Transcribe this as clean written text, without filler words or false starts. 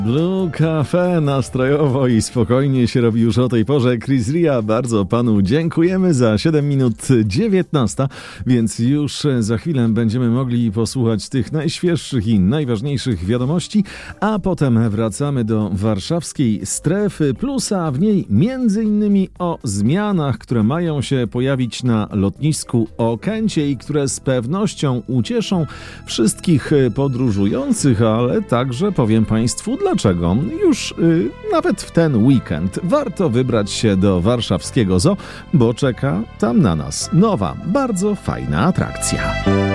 Blue Cafe nastrojowo i spokojnie się robi już o tej porze. Chris Ria, bardzo panu dziękujemy. Za 7 minut 19, więc już za chwilę będziemy mogli posłuchać tych najświeższych i najważniejszych wiadomości, a potem wracamy do warszawskiej strefy plusa, w niej m.in. o zmianach, które mają się pojawić na lotnisku Okęcie i które z pewnością ucieszą wszystkich podróżujących, ale także powiem państwu dlaczego. Już nawet w ten weekend warto wybrać się do warszawskiego zoo, bo czeka tam na nas nowa, bardzo fajna atrakcja.